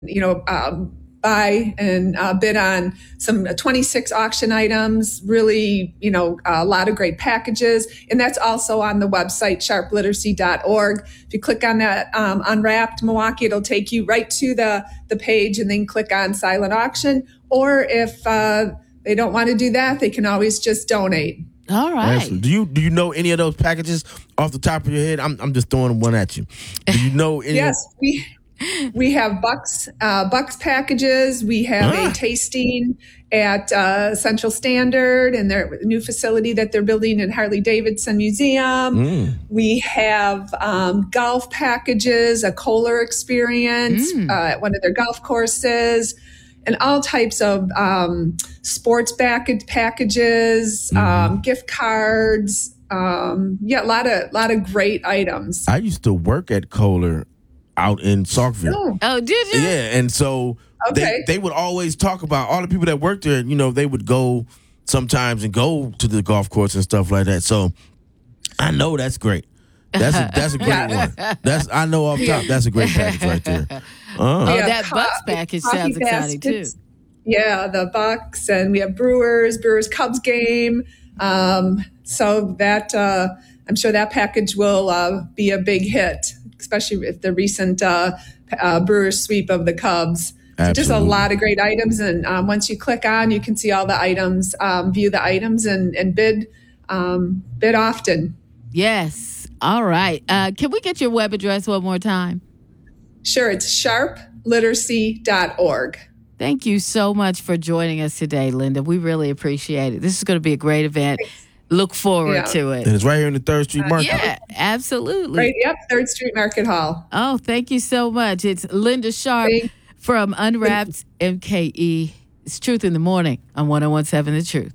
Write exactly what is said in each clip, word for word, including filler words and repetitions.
you know, um, buy and uh, bid on some twenty-six auction items, really, you know, a lot of great packages. And that's also on the website, sharp literacy dot org. If you click on that um, Unwrapped Milwaukee, it'll take you right to the, the page and then click on silent auction. Or if uh, they don't want to do that, they can always just donate. All right. Excellent. Do you do you know any of those packages off the top of your head? I'm I'm just throwing one at you. Do you know any? Yes, we we have Bucks uh, Bucks packages. We have Ah. a tasting at uh, Central Standard and their new facility that they're building in Harley Davidson Museum. Mm. We have um, golf packages, a Kohler experience Mm. uh, at one of their golf courses, and all types of um, sports back- packages, um, gift cards. Um, yeah, a lot of lot of great items. I used to work at Kohler out in Saukville. Oh, Oh, did you? Yeah, and so Okay. they, they would always talk about all the people that worked there. You know, they would go sometimes and go to the golf course and stuff like that. So I know that's great. That's a, that's a great one. That's I know off top. That's a great package right there. Oh, Uh, Yeah, that co- Bucks package coffee sounds exciting too. baskets. Yeah, the Bucks, and we have Brewers, Brewers Cubs game. Um, so that uh, I'm sure that package will uh, be a big hit, especially with the recent uh, uh, Brewers sweep of the Cubs. So just a Absolutely. lot of great items, and um, once you click on, you can see all the items, um, view the items, and, and bid um, bid often. Yes. All right. Uh, can we get your web address one more time? Sure, it's sharp literacy dot org. Thank you so much for joining us today, Linda. We really appreciate it. This is going to be a great event. Look forward Yeah. to and it. it's right here in the Third Street Market. Yeah, absolutely. Right, yep, Third Street Market Hall. Oh, thank you so much. It's Linda Sharp Thank- from Unwrapped M K E. It's Truth in the Morning on one oh one seven The Truth.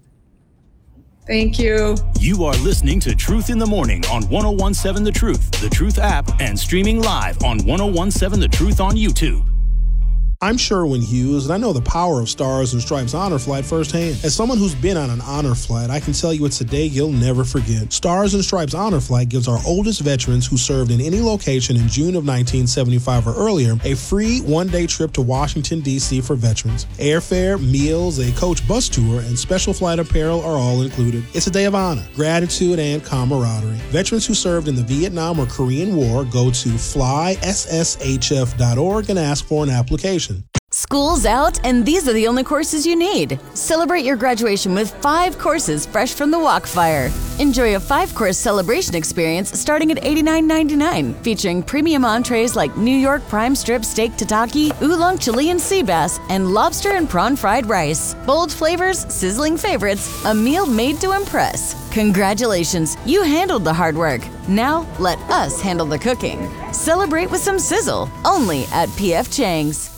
Thank you. You are listening to Truth in the Morning on one oh one seven The Truth, The Truth app, and streaming live on one oh one seven The Truth on YouTube. I'm Sherwin Hughes, and I know the power of Stars and Stripes Honor Flight firsthand. As someone who's been on an honor flight, I can tell you it's a day you'll never forget. Stars and Stripes Honor Flight gives our oldest veterans who served in any location in June of nineteen seventy-five or earlier a free one-day trip to Washington, D C for veterans. Airfare, meals, a coach bus tour, and special flight apparel are all included. It's a day of honor, gratitude, and camaraderie. Veterans who served in the Vietnam or Korean War go to fly s s h f dot org and ask for an application. School's out, and these are the only courses you need. Celebrate your graduation with five courses fresh from the Walkfire. Enjoy a five-course celebration experience starting at eighty-nine ninety-nine, featuring premium entrees like New York prime strip steak tataki, oolong Chilean sea bass, and lobster and prawn fried rice. Bold flavors, sizzling favorites, a meal made to impress. Congratulations, you handled the hard work. Now let us handle the cooking. Celebrate with some sizzle, only at P F Chang's.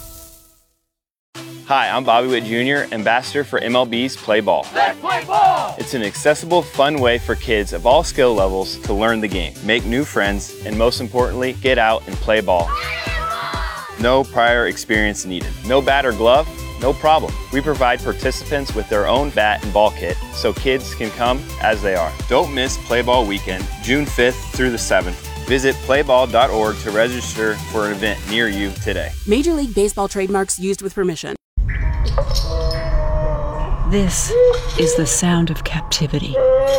Hi, I'm Bobby Witt Junior, ambassador for M L B's Play Ball. Let's play ball! It's an accessible, fun way for kids of all skill levels to learn the game, make new friends, and most importantly, get out and play ball. No prior experience needed. No bat or glove? No problem. We provide participants with their own bat and ball kit so kids can come as they are. Don't miss Play Ball Weekend, June fifth through the seventh. Visit play ball dot org to register for an event near you today. Major League Baseball trademarks used with permission. This is the sound of captivity.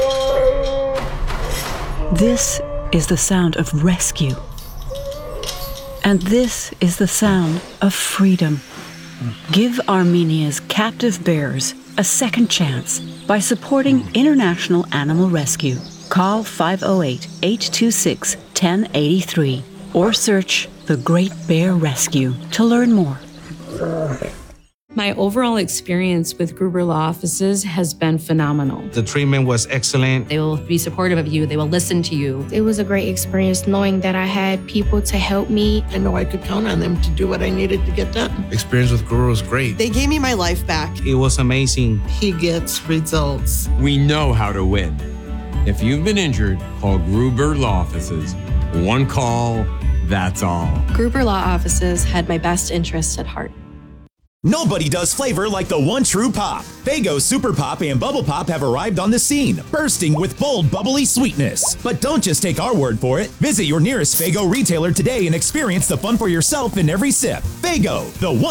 This is the sound of rescue. And this is the sound of freedom. Give Armenia's captive bears a second chance by supporting International Animal Rescue. Call five oh eight, eight two six, one oh eight three or search The Great Bear Rescue to learn more. My overall experience with Gruber Law Offices has been phenomenal. The treatment was excellent. They will be supportive of you. They will listen to you. It was a great experience knowing that I had people to help me. I know I could count on them to do what I needed to get done. Experience with Gruber was great. They gave me my life back. It was amazing. He gets results. We know how to win. If you've been injured, call Gruber Law Offices. One call, that's all. Gruber Law Offices had my best interests at heart. Nobody does flavor like the one true pop. Faygo Super Pop and Bubble Pop have arrived on the scene, bursting with bold, bubbly sweetness. But don't just take our word for it. Visit your nearest Faygo retailer today and experience the fun for yourself in every sip. Faygo, the one